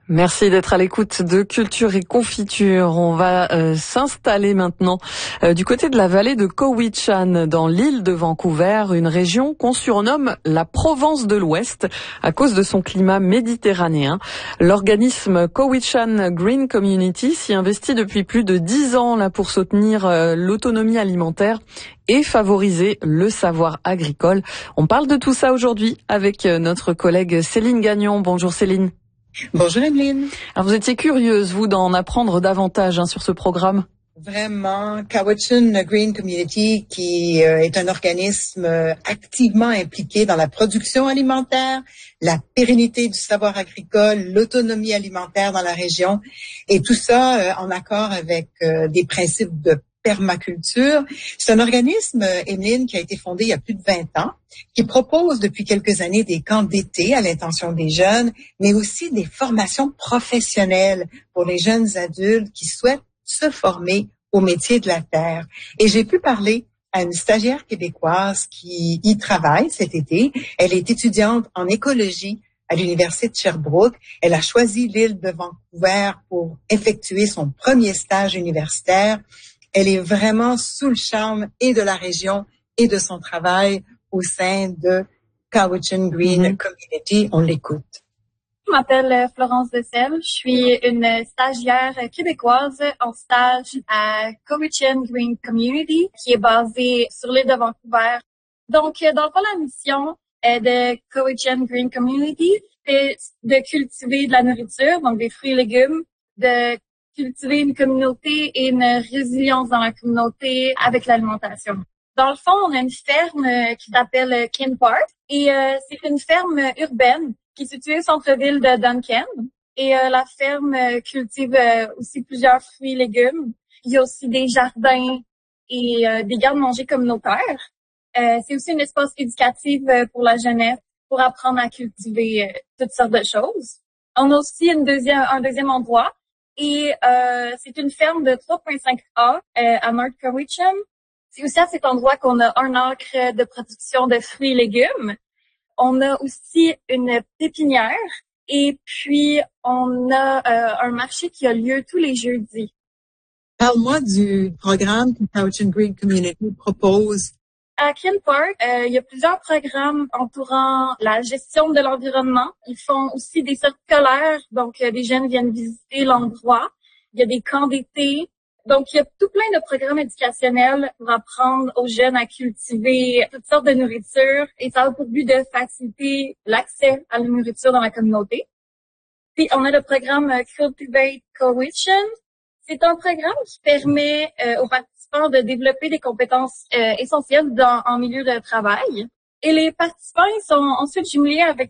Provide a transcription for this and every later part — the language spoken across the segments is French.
Merci d'être à l'écoute de Culture et Confiture. On va s'installer maintenant du côté de la vallée de Cowichan, dans l'île de Vancouver, une région qu'on surnomme la Provence de l'Ouest à cause de son climat méditerranéen. L'organisme Cowichan Green Community s'y investit depuis plus de 10 ans là pour soutenir l'autonomie alimentaire et favoriser le savoir agricole. On parle de tout ça aujourd'hui avec notre collègue Céline Gagnon. Bonjour Céline. Bonjour Emeline. Alors vous étiez curieuse, vous, d'en apprendre davantage sur ce programme. Vraiment, Cowichan Green Community, qui est un organisme activement impliqué dans la production alimentaire, la pérennité du savoir agricole, l'autonomie alimentaire dans la région, et tout ça en accord avec des principes de permaculture. C'est un organisme, Emeline, qui a été fondé il y a plus de 20 ans, qui propose depuis quelques années des camps d'été à l'intention des jeunes, mais aussi des formations professionnelles pour les jeunes adultes qui souhaitent se former au métier de la terre. Et j'ai pu parler à une stagiaire québécoise qui y travaille cet été. Elle est étudiante en écologie à l'Université de Sherbrooke. Elle a choisi l'île de Vancouver pour effectuer son premier stage universitaire. Elle est vraiment sous le charme et de la région et de son travail au sein de Cowichan Green Community. On l'écoute. Je m'appelle Florence Dessel. Je suis une stagiaire québécoise en stage à Cowichan Green Community, qui est basée sur l'île de Vancouver. Donc, dans le fond, la mission de Cowichan Green Community, c'est de cultiver de la nourriture, donc des fruits et légumes, de cultiver une communauté et une résilience dans la communauté avec l'alimentation. Dans le fond, on a une ferme qui s'appelle Kin Park et c'est une ferme urbaine qui est située au centre-ville de Duncan. Et la ferme cultive aussi plusieurs fruits et légumes. Il y a aussi des jardins et des gardes-manger communautaires. C'est aussi un espace éducatif pour la jeunesse pour apprendre à cultiver toutes sortes de choses. On a aussi un deuxième endroit. Et c'est une ferme de 3,5 A à North Cowichan. C'est aussi à cet endroit qu'on a un acre de production de fruits et légumes. On a aussi une pépinière et puis on a un marché qui a lieu tous les jeudis. Parle-moi du programme que Cowichan Green Community propose. À Kin Park, il y a plusieurs programmes entourant la gestion de l'environnement. Ils font aussi des sorties scolaires, donc des jeunes viennent visiter l'endroit. Il y a des camps d'été. Donc, il y a tout plein de programmes éducationnels pour apprendre aux jeunes à cultiver toutes sortes de nourriture. Et ça a pour but de faciliter l'accès à la nourriture dans la communauté. Puis, on a le programme Cultivate Cowichan. C'est un programme qui permet aux participants de développer des compétences essentielles en milieu de travail. Et les participants sont ensuite jumelés avec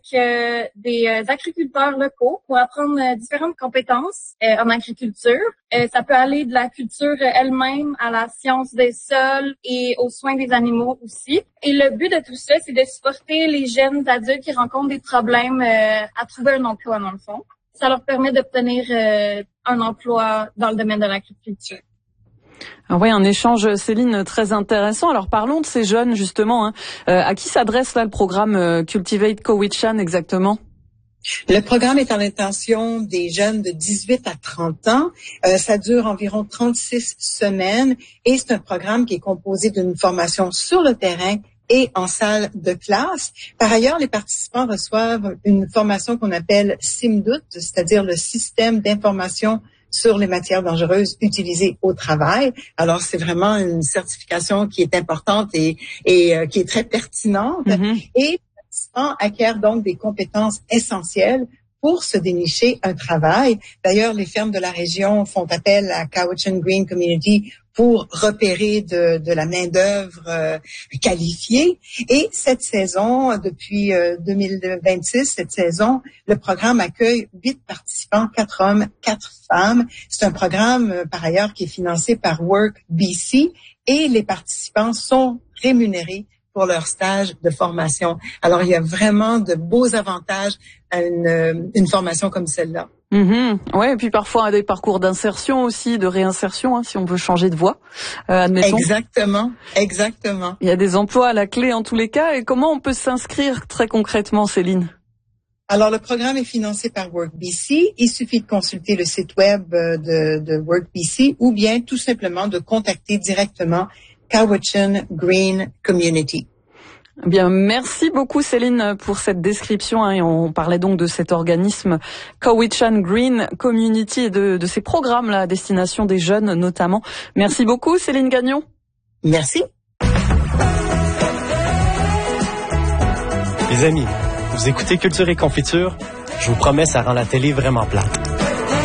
des agriculteurs locaux pour apprendre différentes compétences en agriculture. Ça peut aller de la culture elle-même à la science des sols et aux soins des animaux aussi. Et le but de tout ça, c'est de supporter les jeunes adultes qui rencontrent des problèmes à trouver un emploi dans le fond. Ça leur permet d'obtenir un emploi dans le domaine de l'agriculture. Ah oui, un échange, Céline, très intéressant. Alors parlons de ces jeunes justement. À qui s'adresse là le programme Cultivate Cowichan exactement? Le programme est à l'intention des jeunes de 18 à 30 ans. Ça dure environ 36 semaines et c'est un programme qui est composé d'une formation sur le terrain et en salle de classe. Par ailleurs, les participants reçoivent une formation qu'on appelle SIMDOT, c'est-à-dire le système d'information sur les matières dangereuses utilisées au travail. Alors, c'est vraiment une certification qui est importante et qui est très pertinente. Et les participants acquièrent donc des compétences essentielles pour se dénicher un travail. D'ailleurs, les fermes de la région font appel à Cowichan Green Community pour repérer de la main-d'œuvre qualifiée. Et cette saison, depuis 2026, cette saison, le programme accueille 8 participants, 4 hommes, 4 femmes. C'est un programme, par ailleurs, qui est financé par Work BC et les participants sont rémunérés pour leur stage de formation. Alors, il y a vraiment de beaux avantages à une formation comme celle-là. Ouais, et puis parfois des parcours d'insertion aussi, de réinsertion, si on veut changer de voie, admettons. Exactement. Il y a des emplois à la clé en tous les cas. Et comment on peut s'inscrire très concrètement, Céline? Alors, le programme est financé par WorkBC. Il suffit de consulter le site web de WorkBC ou bien tout simplement de contacter directement Cowichan Green Community. Bien, merci beaucoup Céline pour cette description. Et on parlait donc de cet organisme Cowichan Green Community et de ces programmes-là à destination des jeunes notamment. Merci beaucoup Céline Gagnon. Merci. Les amis, vous écoutez Culture et Confiture? Je vous promets, ça rend la télé vraiment plate.